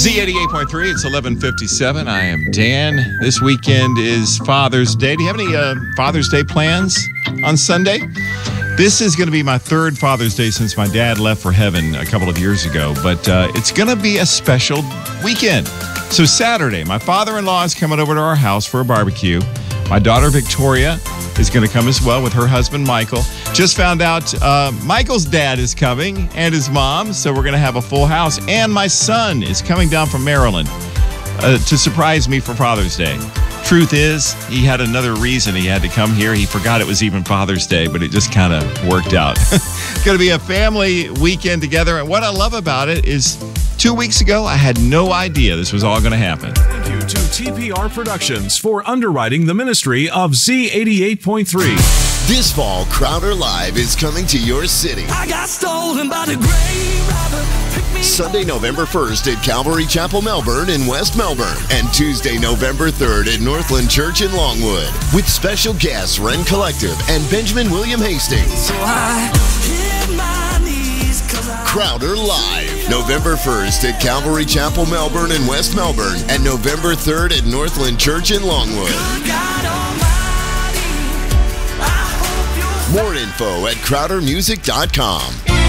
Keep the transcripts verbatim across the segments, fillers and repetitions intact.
Z eighty-eight point three, it's eleven fifty-seven. I am Dan. This weekend is Father's Day. Do you have any uh, Father's Day plans on Sunday? This is going to be my third Father's Day since my dad left for heaven a couple of years ago, but uh, it's going to be a special weekend. So Saturday, my father-in-law is coming over to our house for a barbecue. My daughter Victoria is going to come as well with her husband Michael. Just found out uh, Michael's dad is coming and his mom, so we're going to have a full house. And my son is coming down from Maryland uh, to surprise me for Father's Day. Truth is, he had another reason he had to come here. He forgot it was even Father's Day, but it just kind of worked out. It's going to be a family weekend together. And what I love about it is two weeks ago, I had no idea this was all going to happen. Thank you to T P R Productions for underwriting the ministry of Z eighty-eight point three. This fall, Crowder Live is coming to your city. I got stolen by the grave robber. Sunday, November first at Calvary Chapel, Melbourne in West Melbourne. And Tuesday, November third at Northland Church in Longwood. With special guests Ren Collective and Benjamin William Hastings. So I hit my knees 'cause I... Crowder Live. November first at Calvary Chapel, Melbourne in West Melbourne. And November third at Northland Church in Longwood. God Almighty, I hope you're... More info at crowder music dot com.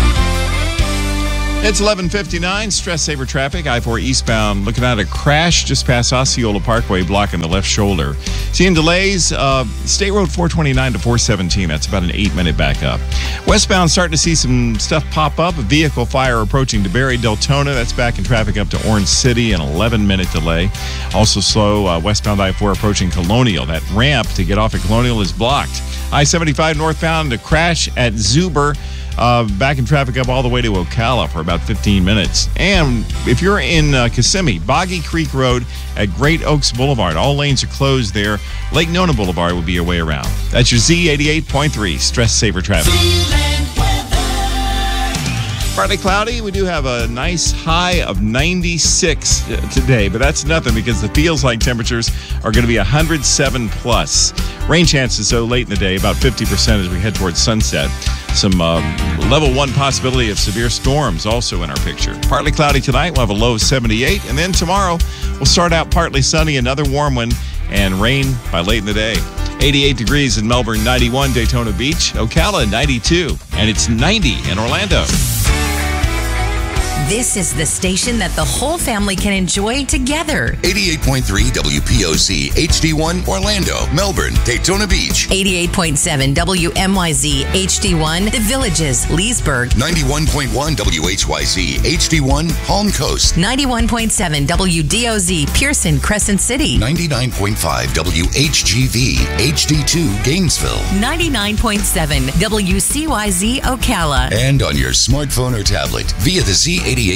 It's eleven fifty-nine, stress saver traffic, I four eastbound, looking at a crash just past Osceola Parkway, blocking the left shoulder. Seeing delays, uh, State Road four twenty-nine to four seventeen, that's about an eight-minute backup. Westbound, starting to see some stuff pop up, a vehicle fire approaching DeBerry, Deltona, that's backing traffic up to Orange City, an eleven-minute delay. Also slow, uh, westbound I four approaching Colonial. That ramp to get off at Colonial is blocked. I seventy-five northbound, a crash at Zuber. Uh, backing traffic up all the way to Ocala for about fifteen minutes. And if you're in uh, Kissimmee, Boggy Creek Road at Great Oaks Boulevard, all lanes are closed there. Lake Nona Boulevard will be your way around. That's your Z eighty-eight point three stress saver traffic. Partly cloudy. We do have a nice high of ninety-six today, but that's nothing because the feels like temperatures are going to be one hundred seven plus. Rain chances, though, late in the day, about fifty percent as we head towards sunset. Some uh, level one possibility of severe storms also in our picture. Partly cloudy tonight. We'll have a low of seventy-eight. And then tomorrow, we'll start out partly sunny, another warm one, and rain by late in the day. eighty-eight degrees in Melbourne, ninety-one Daytona Beach, Ocala ninety-two, and it's ninety in Orlando. This is the station that the whole family can enjoy together. eighty-eight point three W P O C H D one Orlando, Melbourne, Daytona Beach. eighty-eight point seven W M Y Z H D one The Villages, Leesburg. ninety-one point one W H Y Z H D one Palm Coast. ninety-one point seven W D O Z Pearson, Crescent City. ninety-nine point five W H G V H D two Gainesville. ninety-nine point seven W C Y Z Ocala. And on your smartphone or tablet via the Z